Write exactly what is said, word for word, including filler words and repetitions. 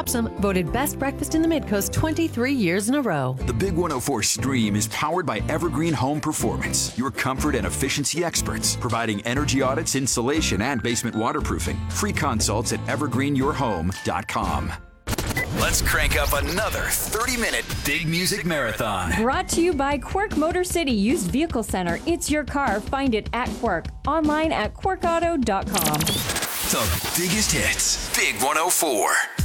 Flopsum, voted best breakfast in the Midcoast twenty-three years in a row. The Big one oh four Stream is powered by Evergreen Home Performance, your comfort and efficiency experts, providing energy audits, insulation, and basement waterproofing. Free consults at evergreen your home dot com. Let's crank up another thirty-minute Big Music Marathon. Brought to you by Quirk Motor City Used Vehicle Center. It's your car. Find it at Quirk. Online at quirk auto dot com. The biggest hits. Big one oh four.